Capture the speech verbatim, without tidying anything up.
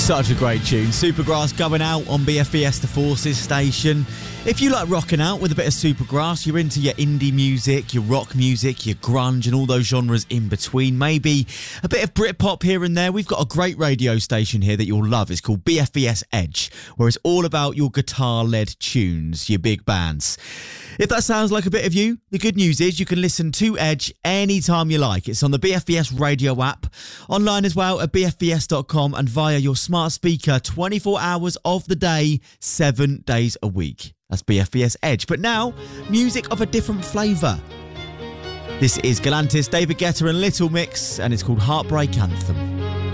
Such a great tune. Supergrass going out on B F B S The Forces station. If you like rocking out with a bit of Supergrass, you're into your indie music, your rock music, your grunge and all those genres in between, maybe a bit of Britpop here and there, we've got a great radio station here that you'll love. It's called B F B S Edge, where it's all about your guitar-led tunes, your big bands. If that sounds like a bit of you, the good news is you can listen to Edge anytime you like. It's on the B F B S radio app, online as well at b f b s dot com and via your smart speaker twenty-four hours of the day, seven days a week. That's B F B S Edge. But now, music of a different flavour. This is Galantis, David Guetta and Little Mix, and it's called Heartbreak Anthem.